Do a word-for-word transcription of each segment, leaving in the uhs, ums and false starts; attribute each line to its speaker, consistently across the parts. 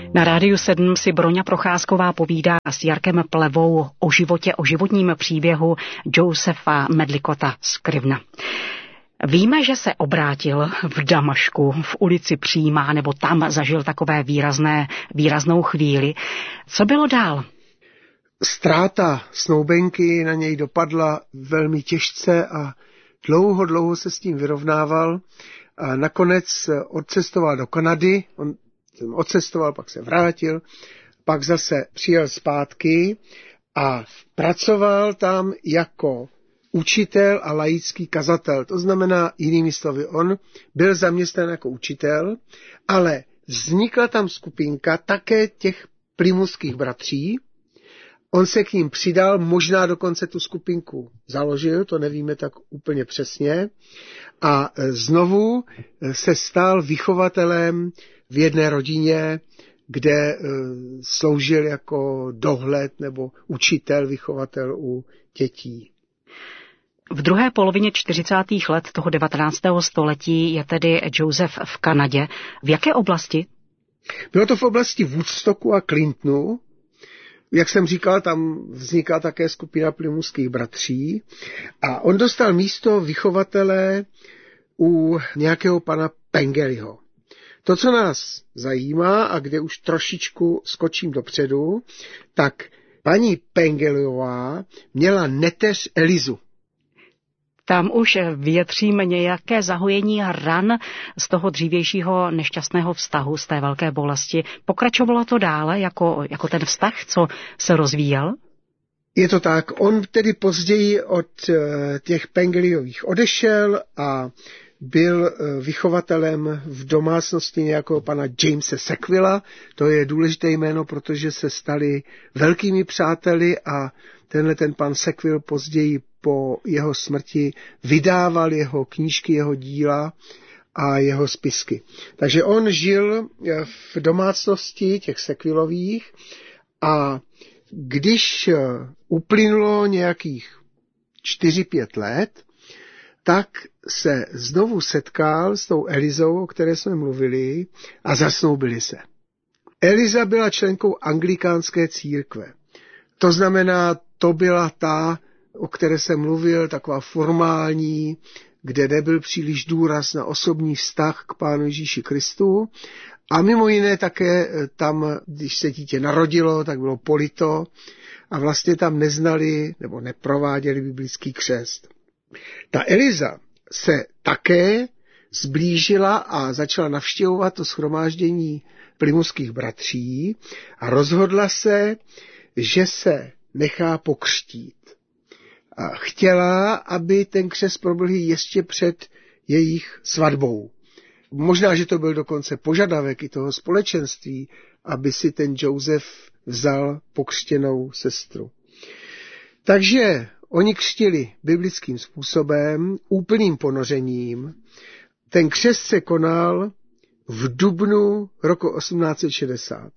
Speaker 1: Na Rádiu sedm si Broňa Procházková povídá s Jarkem Plevou o životě, o životním příběhu Josefa Medlicotta Scrivena. Víme, že se obrátil v Damašku, v ulici Přímá, nebo tam zažil takové výrazné, výraznou chvíli. Co bylo dál?
Speaker 2: Ztráta snoubenky na něj dopadla velmi těžce a dlouho, dlouho se s tím vyrovnával. A nakonec odcestoval do Kanady, on odcestoval, pak se vrátil, pak zase přijel zpátky a pracoval tam jako učitel a laický kazatel. To znamená, jinými slovy, on byl zaměstnán jako učitel, ale vznikla tam skupinka také těch plymouthských bratří. On se k ním přidal, možná dokonce tu skupinku založil, to nevíme tak úplně přesně. A znovu se stal vychovatelem v jedné rodině, kde sloužil jako dohled nebo učitel, vychovatel u dětí.
Speaker 1: V druhé polovině čtyřicátých let toho devatenáctého století je tedy Joseph v Kanadě. V jaké oblasti?
Speaker 2: Bylo to v oblasti Woodstocku a Clintonu. Jak jsem říkal, tam vzniká také skupina plymouthských bratří a on dostal místo vychovatele u nějakého pana Pengeliho. To, co nás zajímá a kde už trošičku skočím dopředu, tak paní Pengeliová měla neteř Elizu.
Speaker 1: Tam už větříme nějaké zahojení ran z toho dřívějšího nešťastného vztahu, z té velké bolesti. Pokračovalo to dále jako, jako ten vztah, co se rozvíjel?
Speaker 2: Je to tak. On tedy později od těch Pengeliových odešel a byl vychovatelem v domácnosti nějakého pana Jamese Sackvilla. To je důležité jméno, protože se stali velkými přáteli a tenhle ten pan Sackville později po jeho smrti vydával jeho knížky, jeho díla a jeho spisky. Takže on žil v domácnosti těch Sackvillových a když uplynulo nějakých čtyři pět let, tak se znovu setkal s tou Elizou, o které jsme mluvili, a zasnoubili se. Eliza byla členkou anglikánské církve. To znamená, to byla ta, o které jsem mluvil, taková formální, kde nebyl příliš důraz na osobní vztah k Pánu Ježíši Kristu. A mimo jiné také tam, když se dítě narodilo, tak bylo polito a vlastně tam neznali nebo neprováděli biblický křest. Ta Eliza se také zblížila a začala navštěvovat to shromáždění plymouthských bratří a rozhodla se, že se nechá pokřtít. A chtěla, aby ten křest proběhl ještě před jejich svatbou. Možná, že to byl dokonce požadavek i toho společenství, aby si ten Joseph vzal pokřtěnou sestru. Takže oni křtili biblickým způsobem, úplným ponořením. Ten křest se konal v dubnu roku osmnáct set šedesát.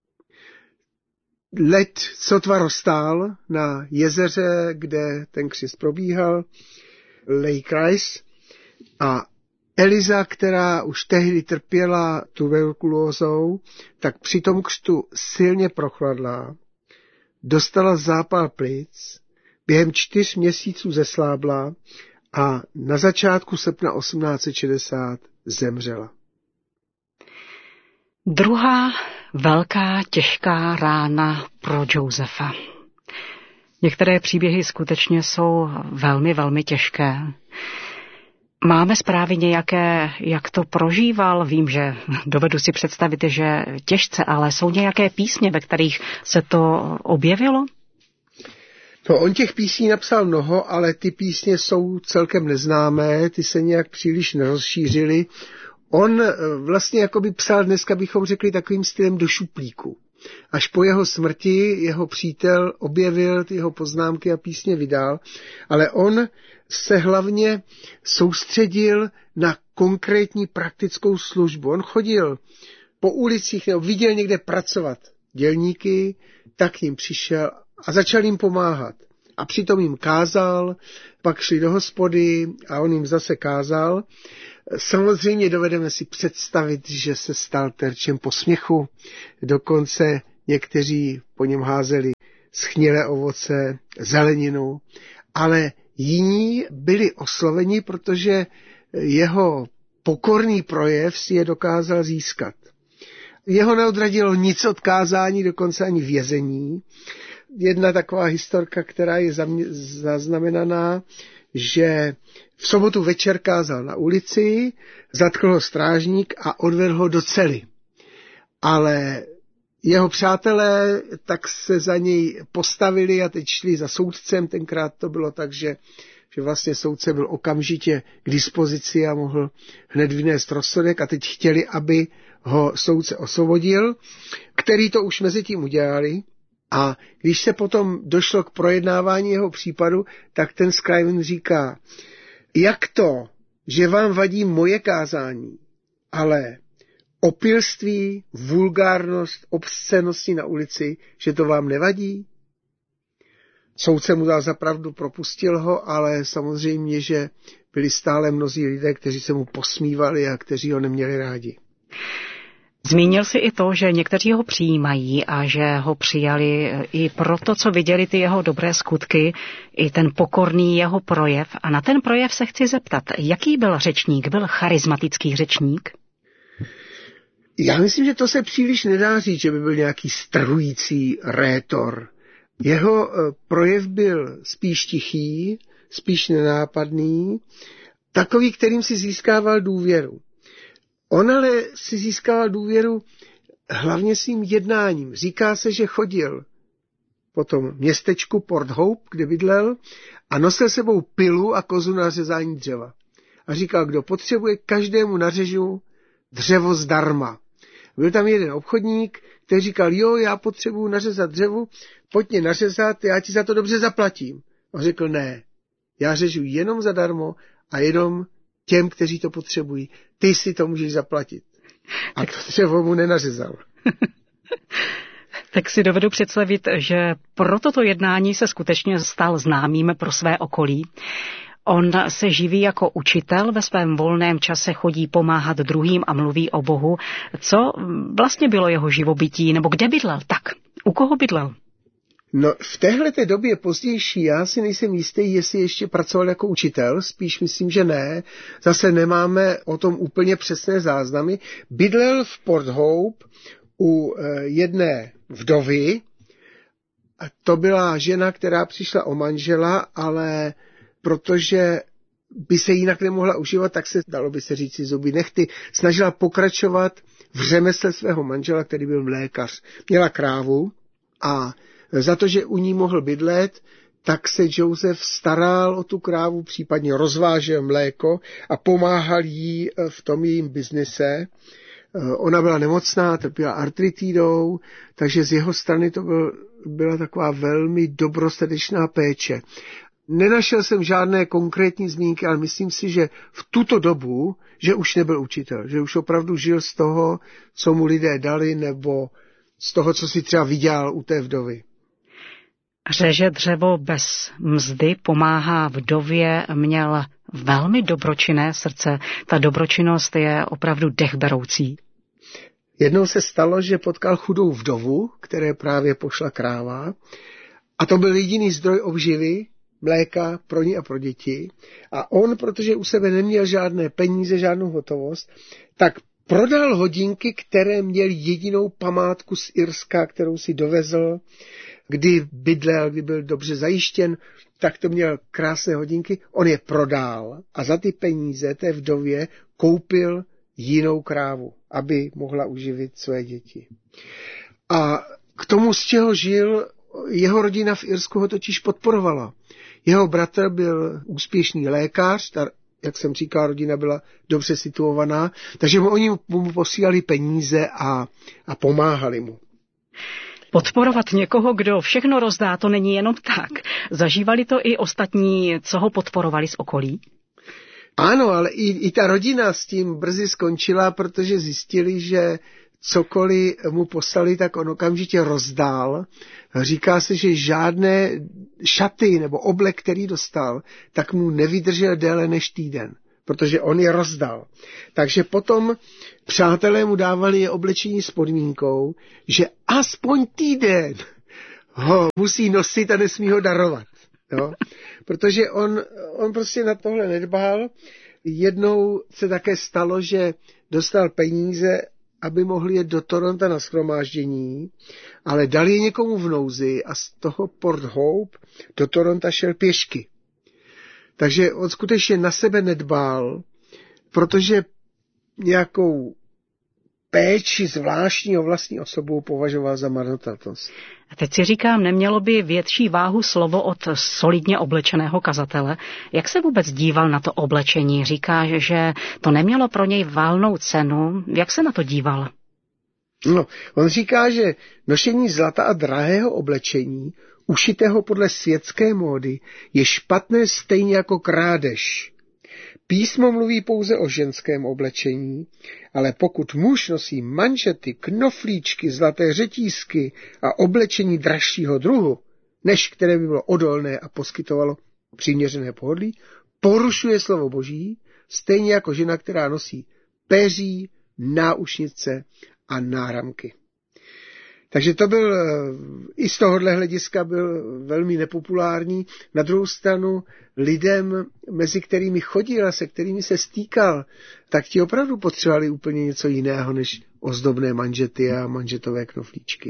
Speaker 2: Led sotva roztál na jezeře, kde ten křest probíhal, Lake Rice, a Eliza, která už tehdy trpěla tuberkulózou, tak při tom křtu silně prochladla, dostala zápal plic, během čtyř měsíců zeslábla a na začátku srpna osmnáct set šedesát zemřela.
Speaker 1: Druhá velká, těžká rána pro Josefa. Některé příběhy skutečně jsou velmi, velmi těžké. Máme zprávy nějaké, jak to prožíval? Vím, že dovedu si představit, že těžce, ale jsou nějaké písně, ve kterých se to objevilo?
Speaker 2: No, on těch písní napsal mnoho, ale ty písně jsou celkem neznámé, ty se nějak příliš nerozšířily. On vlastně jakoby psal, dneska bychom řekli, takovým stylem do šuplíku. Až po jeho smrti jeho přítel objevil ty jeho poznámky a písně vydal, ale on se hlavně soustředil na konkrétní praktickou službu. On chodil po ulicích nebo viděl někde pracovat dělníky, tak k ním přišel a začal jim pomáhat. A přitom jim kázal, pak šli do hospody a on jim zase kázal. Samozřejmě dovedeme si představit, že se stal terčem posměchu, dokonce někteří po něm házeli schnilé ovoce, zeleninu, ale jiní byli osloveni, protože jeho pokorný projev si je dokázal získat. Jeho neodradilo nic od kázání, dokonce ani vězení. Jedna taková historka, která je zaznamenaná, že v sobotu večer kázal na ulici, zatkl ho strážník a odvedl ho do cely. Ale jeho přátelé tak se za něj postavili a teď šli za soudcem. Tenkrát to bylo tak, že, že vlastně soudce byl okamžitě k dispozici a mohl hned vynést rozsudek a teď chtěli, aby ho soudce osvobodil, který to už mezi tím udělali. A když se potom došlo k projednávání jeho případu, tak ten Scriven říká, jak to, že vám vadí moje kázání, ale opilství, vulgárnost, obscenosti na ulici, že to vám nevadí? Soudce mu dal za pravdu, propustil ho, ale samozřejmě, že byli stále mnozí lidé, kteří se mu posmívali a kteří ho neměli rádi.
Speaker 1: Zmínil si i to, že někteří ho přijímají a že ho přijali i proto, co viděli ty jeho dobré skutky, i ten pokorný jeho projev. A na ten projev se chci zeptat, jaký byl řečník? Byl charismatický řečník?
Speaker 2: Já myslím, že to se příliš nedá říct, že by byl nějaký strhující rétor. Jeho projev byl spíš tichý, spíš nenápadný, takový, kterým si získával důvěru. On ale si získal důvěru hlavně svým jednáním. Říká se, že chodil po tom městečku Port Hope, kde bydlel, a nosil sebou pilu a kozu na řezání dřeva. A říkal, kdo potřebuje, každému nařežu dřevo zdarma. Byl tam jeden obchodník, který říkal, jo, já potřebuji nařezat dřevo, pojď mě nařezat, já ti za to dobře zaplatím. A řekl, ne, já řežu jenom zadarmo a jenom těm, kteří to potřebují. Ty si to můžeš zaplatit. A to dřevo mu nenařezal.
Speaker 1: Tak si dovedu představit, že pro toto jednání se skutečně stal známým pro své okolí. On se živí jako učitel, ve svém volném čase chodí pomáhat druhým a mluví o Bohu. Co vlastně bylo jeho živobytí, nebo kde bydlel? Tak, u koho bydlel?
Speaker 2: No, v téhleté době pozdější já si nejsem jistý, jestli ještě pracoval jako učitel, spíš myslím, že ne. Zase nemáme o tom úplně přesné záznamy. Bydlel v Port Hope u jedné vdovy. A to byla žena, která přišla o manžela, ale protože by se jinak nemohla užívat, tak se, dalo by se říct, zuby nechty, snažila pokračovat v řemesle svého manžela, který byl mlékař. Měla krávu a za to, že u ní mohl bydlet, tak se Joseph staral o tu krávu, případně rozvážel mléko a pomáhal jí v tom jejím biznise. Ona byla nemocná, trpěla artritidou, takže z jeho strany to byl, byla taková velmi dobrosrdečná péče. Nenašel jsem žádné konkrétní zmínky, ale myslím si, že v tuto dobu, že už nebyl učitel, že už opravdu žil z toho, co mu lidé dali, nebo z toho, co si třeba viděl u té vdovy.
Speaker 1: Řeže dřevo bez mzdy, pomáhá vdově, měl velmi dobročinné srdce. Ta dobročinnost je opravdu dechberoucí.
Speaker 2: Jednou se stalo, že potkal chudou vdovu, které právě pošla kráva, a to byl jediný zdroj obživy, mléka pro ní a pro děti. A on, protože u sebe neměl žádné peníze, žádnou hotovost, tak prodal hodinky, které měl jedinou památku z Irska, kterou si dovezl, kdy bydlel, kdy byl dobře zajištěn, tak to měl krásné hodinky. On je prodal a za ty peníze té vdově koupil jinou krávu, aby mohla uživit své děti. A k tomu, z čeho žil, jeho rodina v Irsku ho totiž podporovala. Jeho bratr byl úspěšný lékař, ta, jak jsem říkal, rodina byla dobře situovaná, takže mu oni mu posílali peníze a, a pomáhali mu.
Speaker 1: Podporovat někoho, kdo všechno rozdá, to není jenom tak. Zažívali to i ostatní, co ho podporovali z okolí?
Speaker 2: Ano, ale i, i ta rodina s tím brzy skončila, protože zjistili, že cokoliv mu poslali, tak on okamžitě rozdál. Říká se, že žádné šaty nebo oblek, který dostal, tak mu nevydržel déle než týden, protože on je rozdal. Takže potom přátelé mu dávali je oblečení s podmínkou, že aspoň týden ho musí nosit a nesmí ho darovat. Jo? Protože on, on prostě na tohle nedbal. Jednou se také stalo, že dostal peníze, aby mohli jet do Toronto na shromáždění, ale dali je někomu v nouzi a z toho Port Hope do Toronto šel pěšky. Takže on skutečně na sebe nedbal, protože nějakou péči zvláštního vlastní osobou považoval za marnotratnost.
Speaker 1: A teď si říkám, nemělo by větší váhu slovo od solidně oblečeného kazatele. Jak se vůbec díval na to oblečení? Říká, že to nemělo pro něj valnou cenu. Jak se na to díval?
Speaker 2: No, on říká, že nošení zlata a drahého oblečení, ušitého podle světské módy, je špatné stejně jako krádež. Písmo mluví pouze o ženském oblečení, ale pokud muž nosí manžety, knoflíčky, zlaté řetízky a oblečení dražšího druhu, než které by bylo odolné a poskytovalo přiměřené pohodlí, porušuje slovo Boží, stejně jako žena, která nosí peří, náušnice a náramky. Takže to byl, i z tohohle hlediska byl velmi nepopulární. Na druhou stranu lidem, mezi kterými chodil a se kterými se stýkal, tak ti opravdu potřebovali úplně něco jiného než ozdobné manžety a manžetové knoflíčky.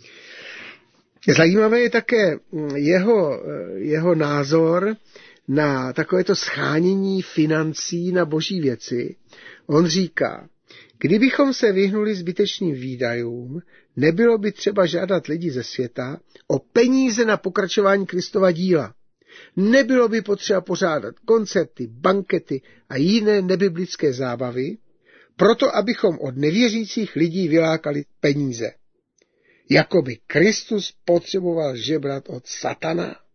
Speaker 2: Zajímavé je také jeho, jeho názor na takovéto schánění financí na boží věci. On říká, kdybychom se vyhnuli zbytečným výdajům, nebylo by třeba žádat lidi ze světa o peníze na pokračování Kristova díla. Nebylo by potřeba pořádat koncerty, bankety a jiné nebiblické zábavy, proto abychom od nevěřících lidí vylákali peníze. Jakoby Kristus potřeboval žebrat od satana.